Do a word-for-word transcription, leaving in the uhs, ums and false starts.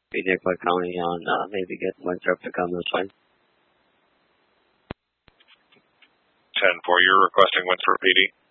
P J Clark County on uh, maybe get Winthrop to come this way. ten four, you're requesting Winthrop P D?